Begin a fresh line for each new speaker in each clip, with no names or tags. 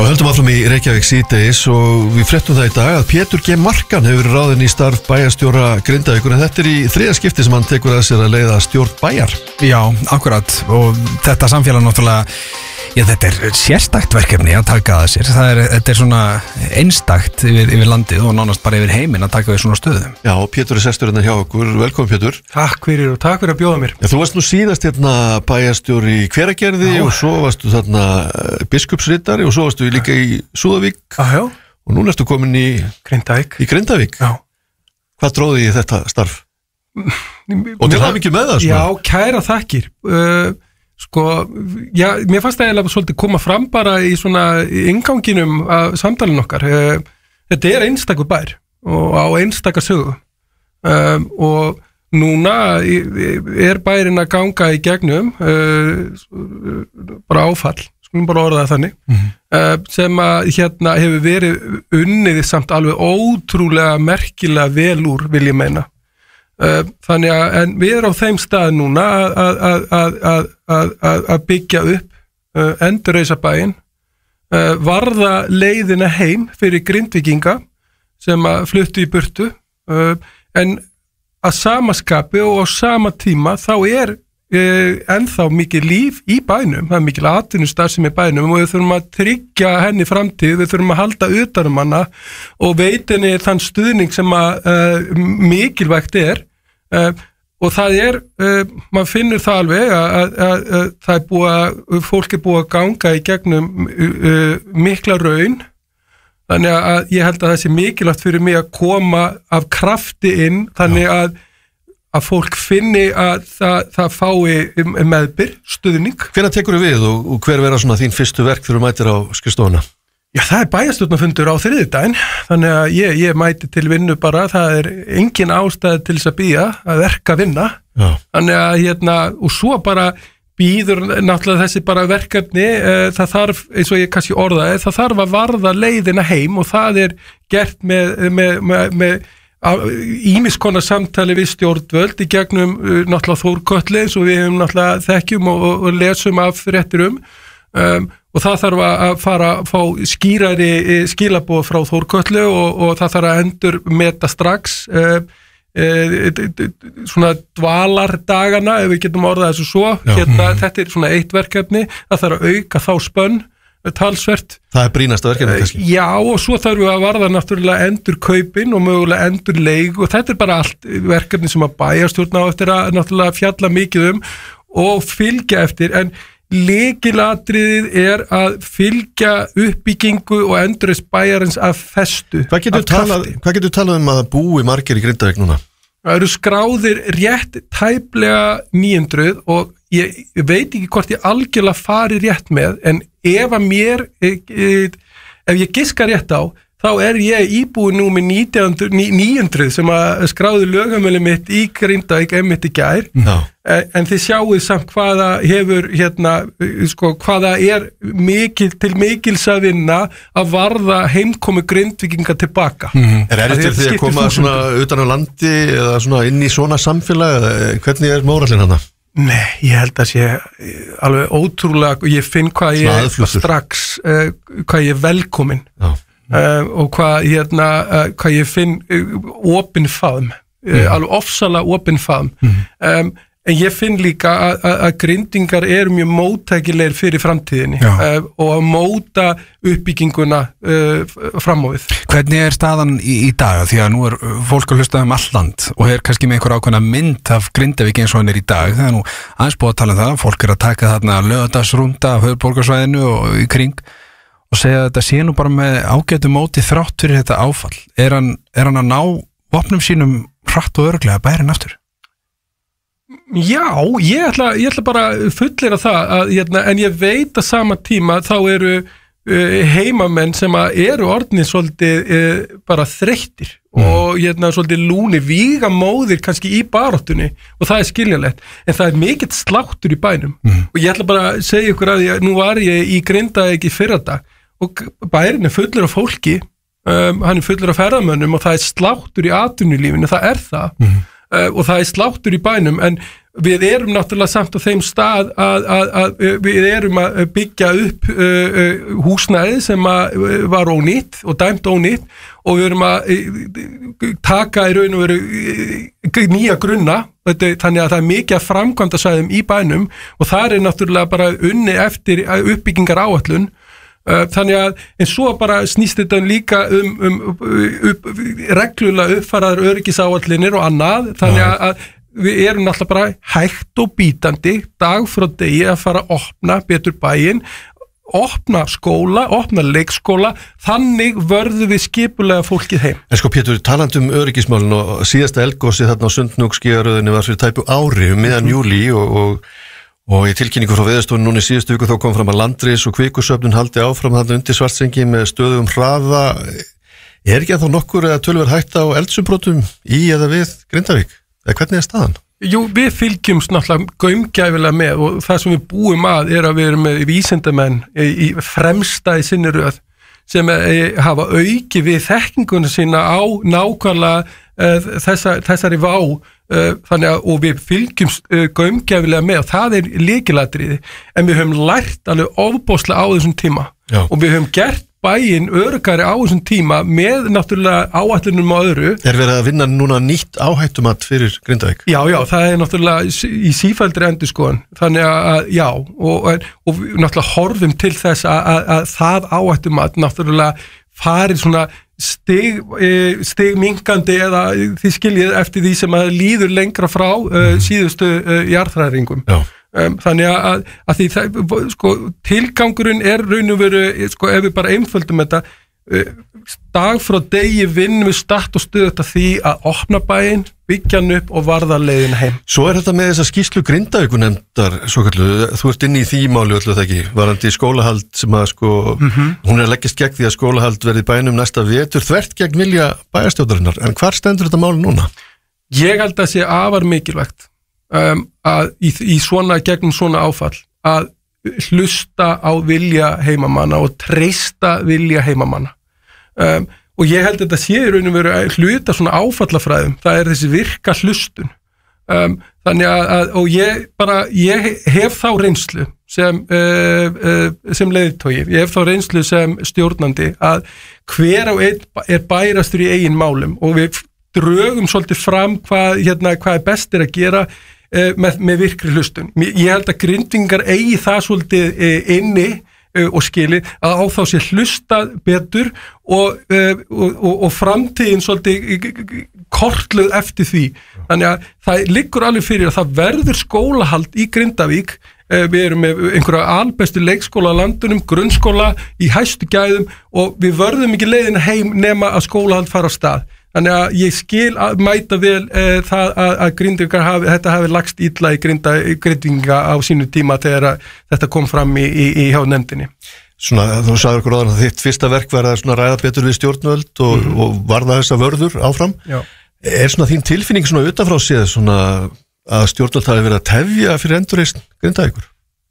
Og höldum áfram í Reykjavík síðdegis og við fréttum það í dag að Pétur G. Markan hefur verið ráðinn í starf bæjarstjóra Grindavíkur en þetta í þriðja skipti sem hann tekur að sér að leiða stjórn bæjar.
Já, akkurat og þetta samfélag náttúrulega, já þetta sérstakt verkefni að taka að sér. Þetta svona einstakt yfir landið og nánast bara yfir heiminn að taka við svona stöðum.
Já, Pétur sestur hérna hjá okkur, velkomin Pétur.
Takk fyrir að bjóða mér.
Ja, þú varst nú síðast hérna bæjarstjóri í Hveragerði og svo varstu þarna biskupsritari og svo varstu líka í Súðavík og núna ertu komin í Grindavík.
Já.
Hvað dróði í þetta starf? Og til hamingju með það?
Já, kæra þakkir. Mér fannst það eiginlega svolítið koma fram bara í svona innganginum af samtalinu okkar. Þetta einstakur bær og á einstaka sögu og núna bærin að ganga í gegnum bara áfall, skulum bara orða það þannig, sem að hérna hefur verið unnið samt alveg ótrúlega merkilega vel úr, vil ég meina. Þannig að en við erum á þeim stað núna að byggja upp endurreisa bæinn, varða leiðina heim fyrir Grindvíkinga sem að fluttu í burtu, en að sama skapi og á sama tíma þá ennþá mikið líf í bænum, það mikil atvinnustarfsemi í bænum og við þurfum að tryggja henni framtíð, við þurfum að halda utan um hana og veita henni þann stuðning sem að mikilvægt og það maður finnur það alveg að það fólk búið að ganga í gegnum mikla raun, þannig að ég held að það sé mikilvægt fyrir mig að koma af krafti inn, þannig að fólk finni að það fái meðbyr, stuðning.
Hvenær tekur við og hver vera svona þín fyrstu verk þegar þú mætir á skrifstofuna?
Já, það bæjarstjórnarfundur á þriðjudaginn, þannig að ég mæti til vinnu bara, það engin ástæði til þess að bíða, að verka vinna. Já. Þannig að og svo bara býður náttúrulega þessi bara verkefni, það þarf, eins og ég kannski orðaði, það þarf að varða leiðina heim og það gert með ýmiss konar samtali við stjórnvöld í gegnum náttúrulega Þórkötlu eins og við hefum náttúrulega þekkjum og lesum af fréttir og það þarf að fá skýrari skilaboð frá Þórkötlu og það þarf að endur meta strax svona dvalardagana, ef við getum orðað þessu svo. Þetta svona eitt verkefni, það þarf að auka þá spönn talsvert. Það
brýnasta verkefni kannski?
Já, og svo þarfum við að varða náttúrulega endur kaupin og mögulega endur leig og þetta bara allt verkefni sem að bæjarstjórn á eftir að náttúrulega fjalla mikið og fylgja eftir, en lykilatriðið að fylgja uppbyggingu og endurreisn bæjarins af festu.
Hvað getur talað um að það búi margir í Grindavík núna?
Það eru skráðir rétt tæplega 900 og ég veit ekki hvort ég algjörlega fari rétt með, en ef ég giska rétt á, þá ég íbúið nú með 900 sem að skráði lögheimili mitt í Grindavík einmitt í gær, en þið sjáuð samt hvaða hefur hvaða til mikils að vinna að varða heimkomu Grindvíkinga tilbaka.
Erfitt því að koma svona utan á landi eða svona inn í svona samfélag, hvernig mórallinn hana?
Nei, ég held að sé alveg ótrúlega, og ég finn hvað ég strax, hvað ég velkomin. Og hvað ég finn opinn faðm, alveg ofsalega opinn faðm, en ég finn líka að Grindingar mjög móttækilegir fyrir framtíðinni og að móta uppbygginguna fram á við.
Hvernig staðan í dag? Því að nú fólk að hlusta all land og kannski með einhver ákveðna mynd af Grindavík eins og hann í dag. Það nú aðeins búið að tala um það, fólk að taka þarna laugardagsrúnda af höfuðborgarsvæðinu og í kring og segja að þetta sé nú bara með ágætu móti þrátt fyrir þetta áfall. Hann að ná vopnum sínum hratt og örugglega bærin aftur?
Já, ég ætla bara fullera það, en ég veit að sama tíma þá eru heimamenn sem eru orðnir svolítið bara þreyttir og svolítið lúni, vígamóðir kannski í baráttunni og það skiljanlegt, en það mikill sláttur í bænum og ég ætla bara að segja ykkur að nú var ég í Grindavík í fyrradag og bærin fullur af fólki, hann fullur af ferðamönnum og það sláttur í atvinnulífinu, það það og það sláttur í bænum, en við erum náttúrulega samt á þeim stað að við erum að byggja upp húsnæði sem var ónýtt og dæmt ónýtt og við erum að taka í raun og veru nýja grunna, þannig að það er mikið að framkvæmdasvæðum í bænum og það náttúrulega bara unni eftir uppbyggingar áætlun. Þannig að en svo bara snýst þetta líka reglulega uppfæraðar öryggisáætlanir og annað, þannig að við erum náttúrulega bara hægt og bítandi dag frá degi að fara að opna betur bæinn, opna skóla, opna leikskóla, þannig vörðum við skipulega fólkið heim.
En sko Pétur, talandi öryggismálin og síðasta eldgosi þarna á Sundhnúksskíðaröðinni var fyrir tæpu ári miðjan júlí og í tilkynningu frá Veðurstofunni núna í síðustu viku þá kom fram að landris og kvikusöfnun haldi áfram þarna undir Svartsengi með stöðugum hraða. Er ekki að þá nokkur eða tölver hætta á eldsumbrotum í eða við Grindavík? Eða hvernig er staðan?
Jú, við fylgjumst náttúrulega gaumgæfilega með og það sem við búum að við erum með vísindamenn í fremsta í sinni röð sem hafa auki við þekkinguna sína á nákvæmlega þessari vá, þannig að og við fylgjumst gaumgæfilega með og það lykilatriði, en við höfum lært alveg ofboðslega á þessum tíma. Já. Og við höfum gert bæinn öruggari á þessum tíma með náttúrulega áætlunum og öðru.
Er verið að vinna núna nýtt áhættumat fyrir Grindavík?
Já, það náttúrulega í sífelldri endurskoðun, þannig að já, og við náttúrulega horfum til þess að það áhættumat náttúrulega farið svona stigminkandi eða þið skiljið eftir því sem að líður lengra frá síðustu jarðhræringum. Já. Þannig að því sko, tilgangurinn raun og veru, sko, ef við bara einföldum þetta, dag frá degi vinnum við statt og stöðugt að því að opna bæinn, byggja hann upp og varða leiðina heim.
Svo þetta með þessa skýrslu Grindavíkunefndar, svo kallu, þú ert inn í því máli öllu það ekki, varandi skólahald sem að sko, hún að leggist gegn því að skólahald verði bænum næsta vetur, þvert gegn vilja bæjarstjórnarinnar, en hvar stendur þetta máli núna?
Ég held að sé afar mikilvægt að í svona, gegnum svona áfall, að hlusta á vilja heimamanna og treysta vilja heimamanna. Og ég held að þetta sé í raun og veru hluta svona áfallafræðum, það þessi virka hlustun. Þannig að og ég hef þá reynslu sem leiðtogi, ég hef þá reynslu sem stjórnandi að hver og einn bærastur í eigin málum og við drögum svolítið fram hvað best að gera með virkri hlustun. Ég held að Grindvíkingar eigi það svolítið inni og skilið að á þá sé hlustað betur og framtíðin svolítið kortluð eftir því. Þannig að það liggur alveg fyrir að það verður skólahald í Grindavík. Við erum með einhverja albestu leikskóla á landunum, grunnskóla í hæstu gæðum og við verðum ekki leiðina heim nema að skólahald fara á stað. Þannig að ég skil að mæta vel það að Grindvíkingar þetta hafi lagst illa í Grindvíkinga á sínu tíma þegar þetta kom fram í hjá nefndinni.
Svona, þú sagður okkur áðan að þitt fyrsta verk var að ræða betur við stjórnvöld og varða þessa vörður áfram. Já. Er svona þín tilfinning svona utanfrá séð svona að stjórnvöld hafi verið að tefja fyrir endurreisn Grindavíkur?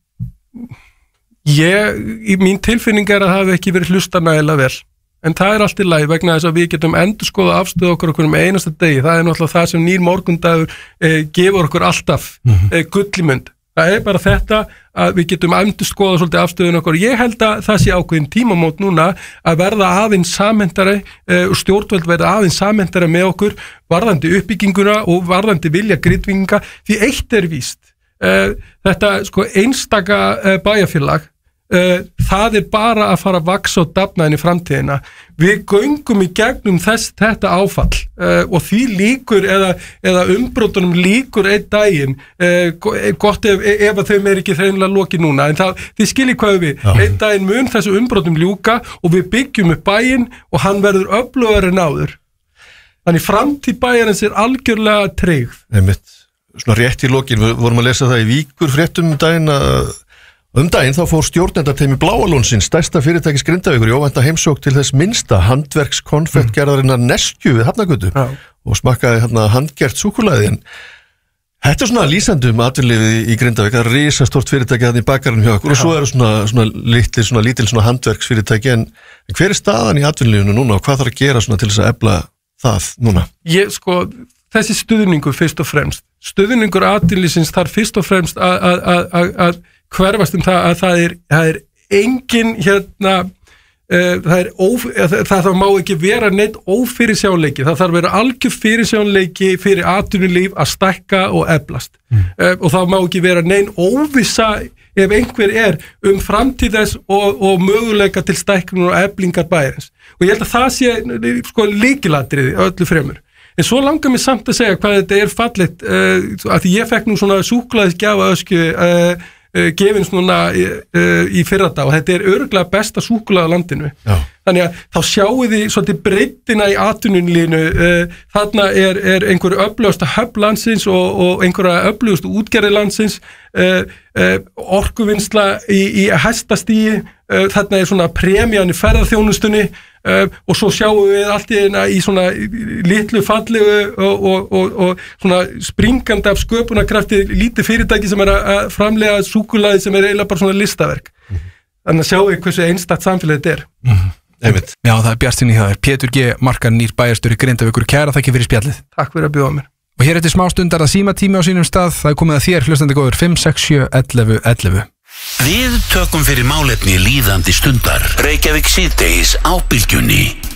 Mín tilfinning að það hafi ekki verið hlustað nægilega vel. En það allt í lagi vegna þess að við getum endurskoða afstöðu okkur einasta degi. Það náttúrulega það sem nýr morgundagur gefur okkur alltaf gullimund. Það bara þetta að við getum endurskoða svolítið afstöðun okkur. Ég held að það sé ákveðin tímamót núna að verða aðeins samhentari og stjórnvöld verða aðeins samhentari með okkur varðandi uppbygginguna og varðandi vilja Grindvíkinga. Því eitt víst. Þetta sko einstaka bæjarfélag það bara að fara að vaksa og dafna inn í framtíðina. Við göngum í gegnum þetta áfall og því líkur eða umbrotunum líkur einn daginn gott ef þau ekki hreinlega lokið núna, en þið skiljið hvað við. Einn daginn mun þessu umbrotum ljúka og við byggjum upp bæinn og hann verður öflugari en áður. Þannig framtíð bæjarins algjörlega tryggð.
Einmitt. Svona rétt í lokin, við vorum að lesa það í Víkurfréttum daginn þá fór stjórnendateymi Bláalónsins, stærsta fyrirtækis Grindavíkur, í óvænta heimsókn til þess minnsta handverkskonfettgerðarinnar Neskju við Hafnargötu og smakkaði handgert súkkulaði. Þetta svona lýsandi atvinnulífið í Grindavík, það risastórt fyrirtæki þarna í bakarinn hjá okkur og svo eru svona lítil handverksfyrirtæki, en hver staðan í atvinnulífinu núna og hvað þarf að gera til þess að efla það núna?
Þessi stuðningu fyrst og fremst stuðningur atvinnulífsins þarf fyrst og fremst að hverfast það að það er engin það má ekki vera neitt ófyrirsjáanleiki, það þarf að vera algjör fyrirsjáanleiki fyrir atvinnulíf að stækka og eflast og það má ekki vera nein óvissa ef einhver framtíð þess og möguleika til stækkunar og eflingar bæjarins og ég held að það sé sko lykilatriði öllu fremur. En svo langar mér samt að segja hvað þetta fallegt að því ég fekk nú svona súkkulaðisgjafaöskju gefins núna í fyrradag og þetta örugglega besta súkkulaði á landinu. Já. Þannig að þá sjáu þið svolítið breiddina í atvinnulífinu, þarna einhver öflugasta höfn landsins og einhverja öflugustu útgerðir landsins, orkuvinnsla í hæstastígi, þarna svona premían í ferðarþjónustunni og svo sjáum við allt í svona litlu fallegu og svona springandi af sköpunarkrafti lítið fyrirtæki sem að framlega súkkulaði sem eiginlega bara svona listaverk. Þannig að sjáum við hversu einstakt samfélagið þetta
Einmitt.
Já, það Bjartsýn í það Pétur G. Markan, nýr bæjarstjóri Grindavíkur, kæra þakki fyrir spjallið.
Takk fyrir að bjóða mér.
Og hér eftir smá stundar að símatími á sínum stað, það komið að þér hlustandi góður 5671111.
Við tökum fyrir málefni líðandi stundar. Reykjavík síðdegis á Bylgjunni.